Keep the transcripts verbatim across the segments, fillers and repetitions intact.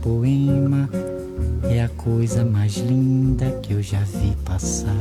Poema é a coisa mais linda que eu já vi passar.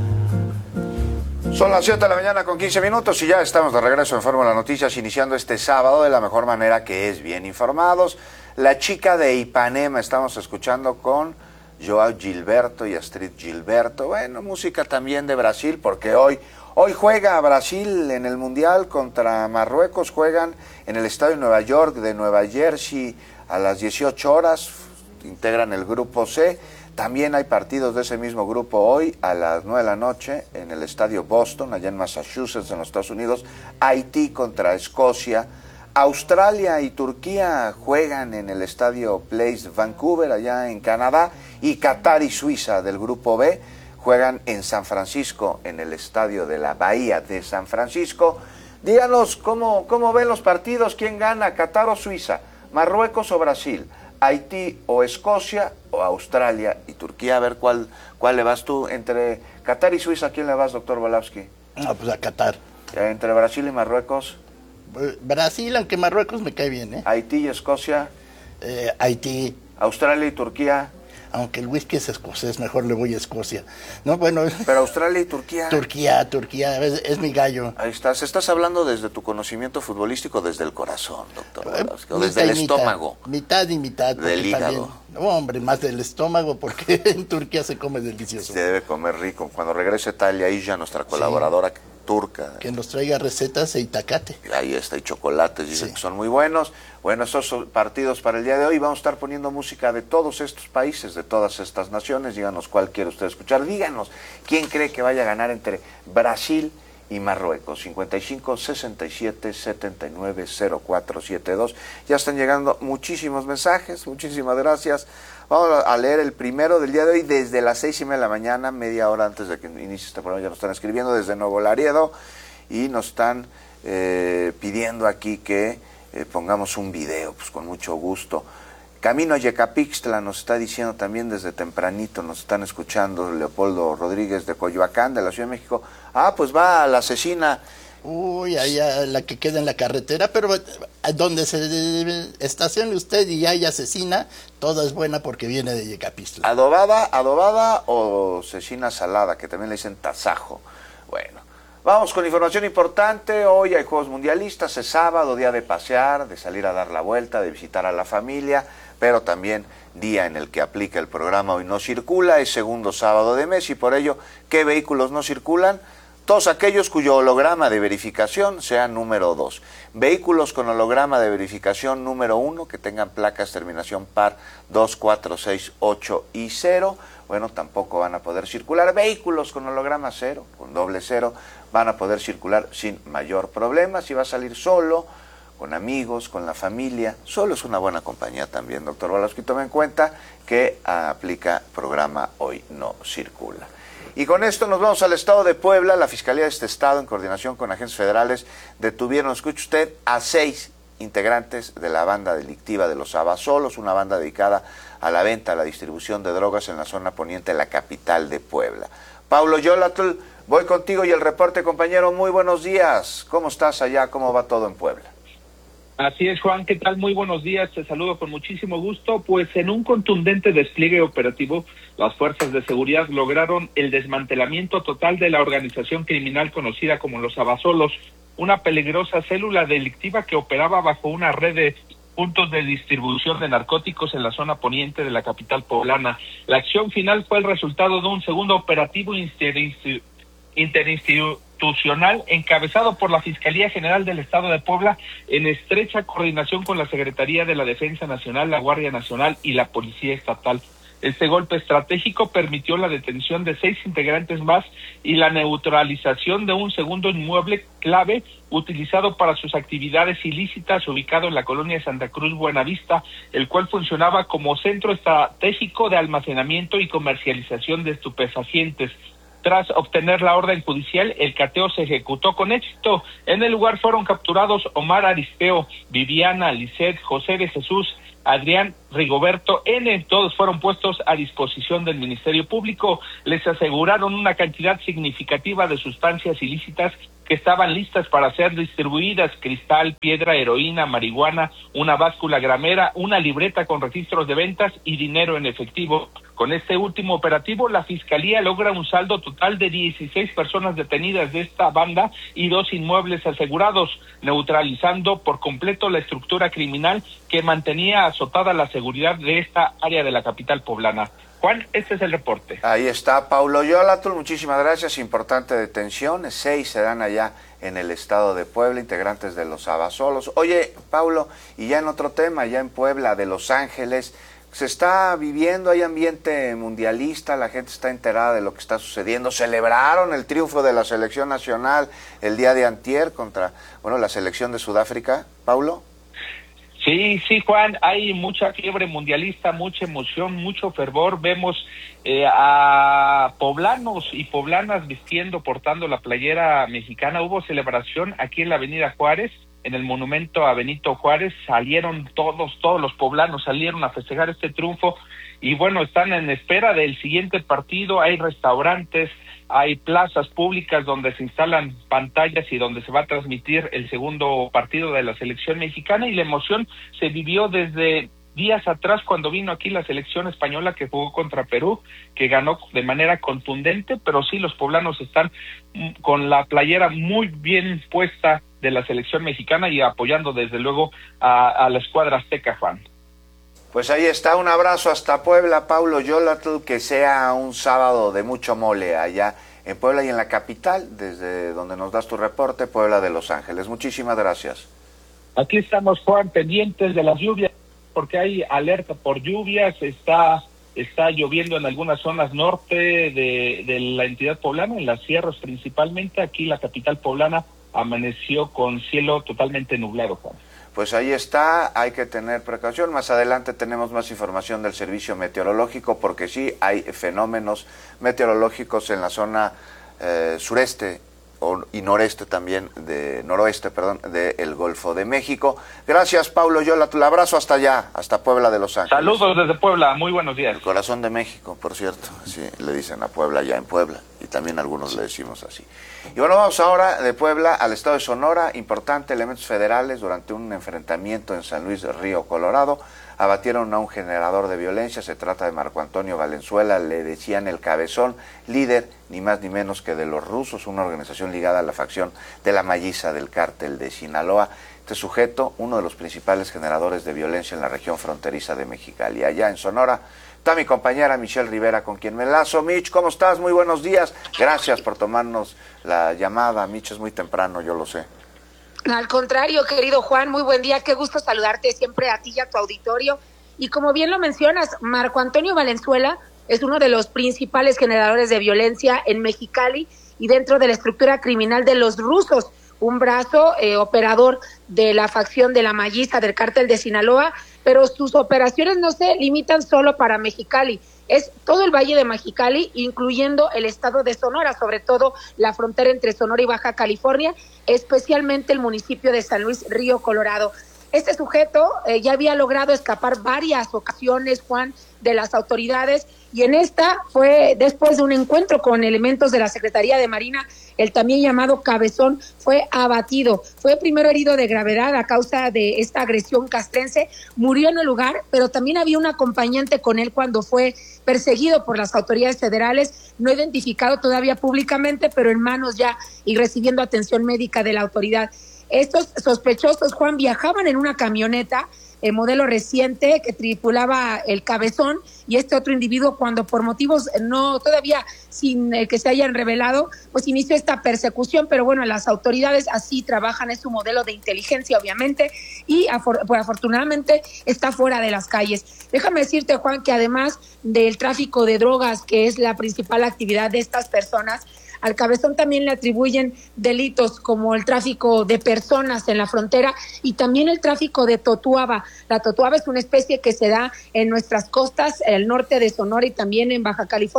Son las siete de la mañana con quince minutos y ya estamos de regreso en Fórmula Noticias, iniciando este sábado de la mejor manera, que es bien informados. La chica de Ipanema, estamos escuchando con Joao Gilberto y Astrid Gilberto. Bueno, música también de Brasil, porque hoy, hoy juega Brasil en el Mundial contra Marruecos. Juegan en el estadio Nueva York de Nueva Jersey a las dieciocho horas. Integran el grupo C. También hay partidos de ese mismo grupo hoy a las nueve de la noche en el estadio Boston, allá en Massachusetts, en los Estados Unidos. Haití contra Escocia. Australia y Turquía juegan en el estadio Place Vancouver, allá en Canadá. Y Qatar y Suiza del grupo B juegan en San Francisco, en el estadio de la Bahía de San Francisco. Díganos cómo, cómo ven los partidos, quién gana, Qatar o Suiza, Marruecos o Brasil, Haití o Escocia, o Australia y Turquía. A ver, ¿cuál, cuál le vas tú? Entre Qatar y Suiza, ¿a quién le vas, doctor Volavsky? No, pues a Qatar. Entre Brasil y Marruecos. Brasil, aunque Marruecos me cae bien, ¿eh? Haití y Escocia. Eh, Haití. Australia y Turquía. Aunque el whisky es escocés, mejor le voy a Escocia. No, bueno. Pero Australia y Turquía. Turquía, Turquía, es, es mi gallo. Ahí estás. Estás hablando desde tu conocimiento futbolístico, desde el corazón, doctor. Eh, o desde el estómago. Mitad y mitad. Del hígado. No, hombre, más del estómago, porque en Turquía se come delicioso. Se debe comer rico. Cuando regrese Talia Illa, nuestra colaboradora sí. turca. Que nos traiga recetas de Itacate. Ahí está, y chocolates, dicen sí. que son muy buenos. Bueno, estos son partidos para el día de hoy. Vamos a estar poniendo música de todos estos países, de todas estas naciones. Díganos cuál quiere usted escuchar. Díganos quién cree que vaya a ganar entre Brasil y Marruecos. cincuenta y cinco, sesenta y siete, setenta y nueve, cero cuatro setenta y dos. Ya están llegando muchísimos mensajes. Muchísimas gracias. Vamos a leer el primero del día de hoy desde las seis y media de la mañana, media hora antes de que inicie este programa. Ya nos están escribiendo desde Nuevo Laredo y nos están eh, pidiendo aquí que eh, pongamos un video, pues con mucho gusto. Camino a Yecapixtla nos está diciendo también desde tempranito, nos están escuchando Leopoldo Rodríguez de Coyoacán, de la Ciudad de México. Ah, pues va a la Asesina. Uy, allá la que queda en la carretera, pero donde se estacione usted y haya cecina, toda es buena porque viene de Yecapixtla. ¿Adobada, adobada o cecina salada, que también le dicen tasajo? Bueno, vamos con información importante. Hoy hay Juegos Mundialistas, es sábado, día de pasear, de salir a dar la vuelta, de visitar a la familia, pero también día en el que aplica el programa Hoy No Circula, es segundo sábado de mes y por ello, ¿qué vehículos no circulan? Todos aquellos cuyo holograma de verificación sea número dos. Vehículos con holograma de verificación número uno, que tengan placas terminación par dos, cuatro, seis, ocho y cero, bueno, tampoco van a poder circular. Vehículos con holograma cero, con doble cero, van a poder circular sin mayor problema. Si va a salir solo, con amigos, con la familia, solo es una buena compañía también, doctor Volavsky. Tome en cuenta que aplica programa Hoy No Circula. Y con esto nos vamos al estado de Puebla. La Fiscalía de este estado, en coordinación con agentes federales, detuvieron, escuche usted, a seis integrantes de la banda delictiva de los Abasolos, una banda dedicada a la venta, a la distribución de drogas en la zona poniente de la capital de Puebla. Paulo Yolatl, voy contigo y el reporte, compañero. Muy buenos días. ¿Cómo estás allá? ¿Cómo va todo en Puebla? Así es, Juan, ¿qué tal? Muy buenos días, te saludo con muchísimo gusto. Pues en un contundente despliegue operativo, las fuerzas de seguridad lograron el desmantelamiento total de la organización criminal conocida como los Abasolos, una peligrosa célula delictiva que operaba bajo una red de puntos de distribución de narcóticos en la zona poniente de la capital poblana. La acción final fue el resultado de un segundo operativo interinstitucional interinstitucional encabezado por la Fiscalía General del Estado de Puebla en estrecha coordinación con la Secretaría de la Defensa Nacional, la Guardia Nacional y la Policía Estatal. Este golpe estratégico permitió la detención de seis integrantes más y la neutralización de un segundo inmueble clave utilizado para sus actividades ilícitas, ubicado en la colonia Santa Cruz Buenavista, el cual funcionaba como centro estratégico de almacenamiento y comercialización de estupefacientes. Tras obtener la orden judicial, el cateo se ejecutó con éxito. En el lugar fueron capturados Omar Aristeo, Viviana, Lisset, José de Jesús, Adrián Rigoberto N. Todos fueron puestos a disposición del Ministerio Público. Les aseguraron una cantidad significativa de sustancias ilícitas que estaban listas para ser distribuidas: cristal, piedra, heroína, marihuana, una báscula gramera, una libreta con registros de ventas y dinero en efectivo. Con este último operativo, la Fiscalía logra un saldo total de dieciséis personas detenidas de esta banda y dos inmuebles asegurados, neutralizando por completo la estructura criminal que mantenía azotada la seguridad de esta área de la capital poblana. Juan, este es el reporte. Ahí está Paulo Yolatl, muchísimas gracias. Importante detención, seis se dan allá en el estado de Puebla, integrantes de los Abasolos. Oye, Paulo, y ya en otro tema, ya en Puebla, de Los Ángeles, se está viviendo, hay ambiente mundialista, la gente está enterada de lo que está sucediendo. Celebraron el triunfo de la selección nacional el día de antier contra, bueno, la selección de Sudáfrica. Paulo. Sí, sí, Juan, hay mucha fiebre mundialista, mucha emoción, mucho fervor. Vemos eh, a poblanos y poblanas vistiendo, portando la playera mexicana. Hubo celebración aquí en la Avenida Juárez, en el monumento a Benito Juárez. Salieron todos, todos los poblanos salieron a festejar este triunfo y bueno, están en espera del siguiente partido. Hay restaurantes, hay plazas públicas donde se instalan pantallas y donde se va a transmitir el segundo partido de la selección mexicana, y la emoción se vivió desde días atrás cuando vino aquí la selección española que jugó contra Perú, que ganó de manera contundente, pero sí, los poblanos están con la playera muy bien puesta de la selección mexicana y apoyando desde luego a, a la escuadra azteca, Juan. Pues ahí está, un abrazo hasta Puebla, Paulo Yolatl, que sea un sábado de mucho mole allá en Puebla y en la capital, desde donde nos das tu reporte, Puebla de Los Ángeles. Muchísimas gracias. Aquí estamos, Juan, pendientes de las lluvias, porque hay alerta por lluvias. Está está lloviendo en algunas zonas norte de, de la entidad poblana, en las sierras principalmente. Aquí la capital poblana amaneció con cielo totalmente nublado, Juan. Pues ahí está, hay que tener precaución. Más adelante tenemos más información del servicio meteorológico, porque sí hay fenómenos meteorológicos en la zona eh, sureste o, y noreste también, de noroeste, perdón, del Golfo de México. Gracias, Paulo Yolatl. Un abrazo hasta allá, hasta Puebla de Los Ángeles. Saludos desde Puebla, muy buenos días. El corazón de México, por cierto, sí, le dicen a Puebla allá en Puebla, y también algunos le decimos así. Y bueno, vamos ahora de Puebla al estado de Sonora. Importante, elementos federales durante un enfrentamiento en San Luis Río Colorado abatieron a un generador de violencia. Se trata de Marco Antonio Valenzuela, le decían el Cabezón, líder ni más ni menos que de los Rusos, una organización ligada a la facción de la Malliza del cártel de Sinaloa. Este sujeto, uno de los principales generadores de violencia en la región fronteriza de Mexicali. Allá en Sonora está mi compañera Michelle Rivera, con quien me enlazo. Mitch, ¿cómo estás? Muy buenos días. Gracias por tomarnos la llamada. Mitch, es muy temprano, yo lo sé. Al contrario, querido Juan, muy buen día. Qué gusto saludarte siempre a ti y a tu auditorio. Y como bien lo mencionas, Marco Antonio Valenzuela es uno de los principales generadores de violencia en Mexicali y dentro de la estructura criminal de los Rusos, un brazo eh, operador de la facción de la Malliza del cártel de Sinaloa, pero sus operaciones no se limitan solo para Mexicali, es todo el Valle de Mexicali, incluyendo el estado de Sonora, sobre todo la frontera entre Sonora y Baja California, especialmente el municipio de San Luis Río Colorado. Este sujeto eh, ya había logrado escapar varias ocasiones, Juan, de las autoridades, y en esta fue después de un encuentro con elementos de la Secretaría de Marina, el también llamado Cabezón fue abatido. Fue primero herido de gravedad a causa de esta agresión castrense, murió en el lugar, pero también había un acompañante con él cuando fue perseguido por las autoridades federales, no identificado todavía públicamente, pero en manos ya y recibiendo atención médica de la autoridad. Estos sospechosos, Juan, viajaban en una camioneta, el modelo reciente que tripulaba el Cabezón y este otro individuo, cuando por motivos no todavía sin eh, que se hayan revelado, pues inició esta persecución, pero bueno, las autoridades así trabajan, es su modelo de inteligencia obviamente, y afor pues afortunadamente está fuera de las calles. Déjame decirte, Juan, que además del tráfico de drogas, que es la principal actividad de estas personas, al Cabezón también le atribuyen delitos como el tráfico de personas en la frontera y también el tráfico de totuaba. La totuaba es una especie que se da en nuestras costas, el norte de Sonora y también en Baja California,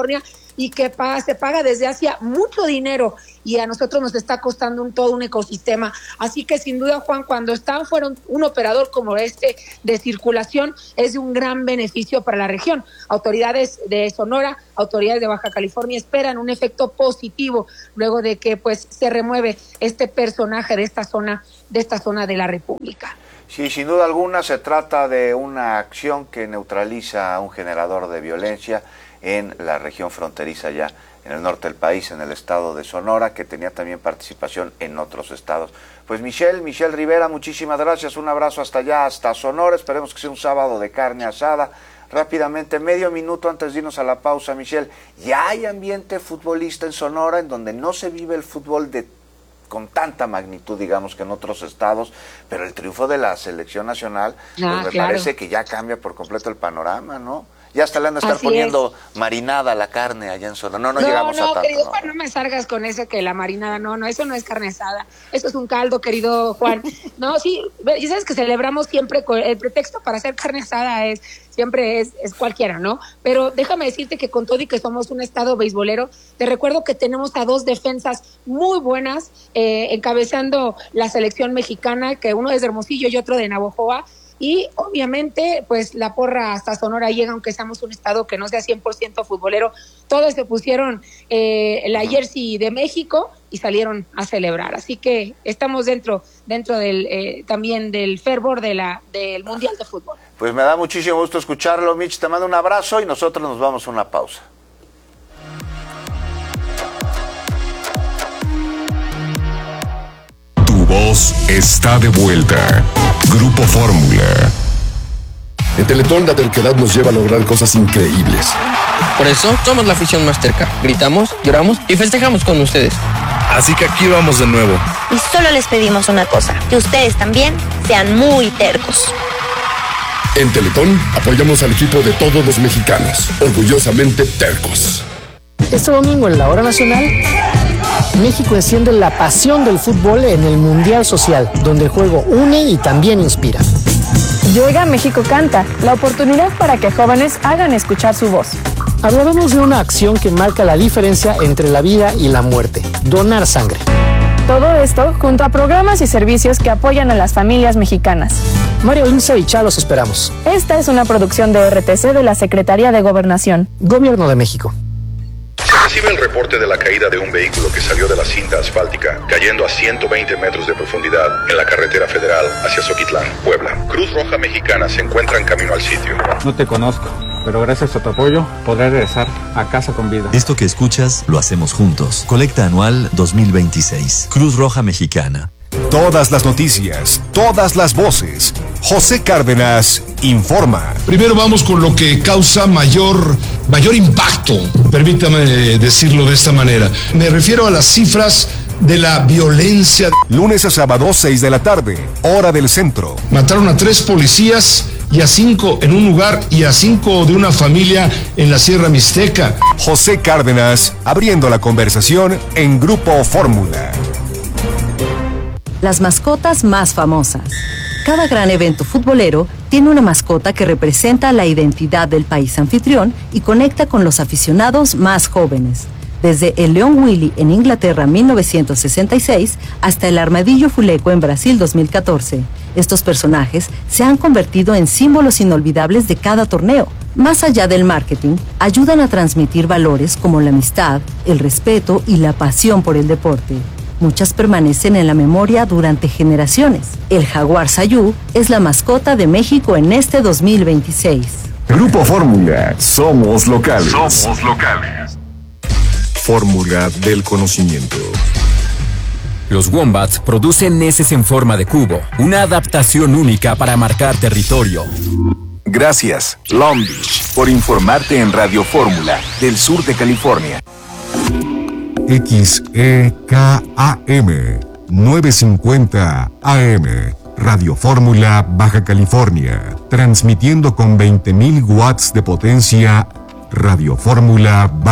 y que paga, se paga desde hacía mucho dinero y a nosotros nos está costando un, todo un ecosistema. Así que sin duda, Juan, cuando están fueron un operador como este de circulación es de un gran beneficio para la región. Autoridades de Sonora, autoridades de Baja California esperan un efecto positivo luego de que pues se remueve este personaje de esta zona, de esta zona de la República. Sí, sin duda alguna se trata de una acción que neutraliza a un generador de violencia en la región fronteriza ya en el norte del país, en el estado de Sonora, que tenía también participación en otros estados. Pues Michelle, Michelle Rivera, muchísimas gracias, un abrazo hasta allá, hasta Sonora, esperemos que sea un sábado de carne asada. Rápidamente, medio minuto antes de irnos a la pausa, Michelle, ¿ya hay ambiente futbolista en Sonora en donde no se vive el fútbol de con tanta magnitud, digamos, que en otros estados, pero el triunfo de la selección nacional, ah, pues me claro. parece que ya cambia por completo el panorama, ¿no? Ya hasta le han de estar Así poniendo es. marinada la carne allá en Sonora. No, no, no llegamos no, a tanto. Querido no, Juan, no me salgas con eso que la marinada, no, no, eso no es carne asada, eso es un caldo, querido Juan. No, sí, y sabes que celebramos siempre, con el pretexto para hacer carne asada es, siempre es, es cualquiera, ¿no? Pero déjame decirte que con todo y que somos un estado beisbolero, te recuerdo que tenemos a dos defensas muy buenas, eh, encabezando la selección mexicana, que uno es de Hermosillo y otro de Navojoa. Y obviamente, pues la porra hasta Sonora llega, aunque seamos un estado que no sea cien por ciento futbolero. Todos se pusieron eh, la jersey de México y salieron a celebrar. Así que estamos dentro dentro del eh, también del fervor de la del Mundial de Fútbol. Pues me da muchísimo gusto escucharlo, Mitch. Te mando un abrazo y nosotros nos vamos a una pausa. Voz está de vuelta. Grupo Fórmula. En Teletón la terquedad nos lleva a lograr cosas increíbles. Por eso somos la afición más terca. Gritamos, lloramos y festejamos con ustedes. Así que aquí vamos de nuevo. Y solo les pedimos una cosa, que ustedes también sean muy tercos. En Teletón apoyamos al equipo de todos los mexicanos, orgullosamente tercos. Este domingo en la Hora Nacional, México enciende la pasión del fútbol en el Mundial Social, donde el juego une y también inspira. Yoiga México Canta, la oportunidad para que jóvenes hagan escuchar su voz. Hablaremos de una acción que marca la diferencia entre la vida y la muerte, donar sangre. Todo esto junto a programas y servicios que apoyan a las familias mexicanas. Mario Inza y Chá los esperamos. Esta es una producción de R T C de la Secretaría de Gobernación. Gobierno de México. Se recibe el reporte de la caída de un vehículo que salió de la cinta asfáltica, cayendo a ciento veinte metros de profundidad en la carretera federal hacia Zoquitlán, Puebla. Cruz Roja Mexicana se encuentra en camino al sitio. No te conozco, pero gracias a tu apoyo podré regresar a casa con vida. Esto que escuchas lo hacemos juntos. Colecta anual dos mil veintiséis. Cruz Roja Mexicana. Todas las noticias, todas las voces. José Cárdenas informa. Primero vamos con lo que causa mayor, mayor impacto, permítame decirlo de esta manera. Me refiero a las cifras de la violencia. Lunes a sábado, seis de la tarde, hora del centro. Mataron a tres policías y a cinco en un lugar y a cinco de una familia en la Sierra Mixteca. José Cárdenas abriendo la conversación en Grupo Fórmula. Las mascotas más famosas. Cada gran evento futbolero tiene una mascota que representa la identidad del país anfitrión y conecta con los aficionados más jóvenes. Desde el León Willy en Inglaterra mil novecientos sesenta y seis hasta el Armadillo Fuleco en Brasil dos mil catorce. Estos personajes se han convertido en símbolos inolvidables de cada torneo. Más allá del marketing, ayudan a transmitir valores como la amistad, el respeto y la pasión por el deporte. Muchas permanecen en la memoria durante generaciones. El jaguar Sayú es la mascota de México en este dos mil veintiséis. Grupo Fórmula, somos locales. Somos locales. Fórmula del conocimiento. Los Wombats producen heces en forma de cubo, una adaptación única para marcar territorio. Gracias, Long Beach, por informarte en Radio Fórmula del sur de California. X E K A M novecientos cincuenta A M Radio Fórmula Baja California, transmitiendo con veinte mil watts de potencia. Radio Fórmula Baja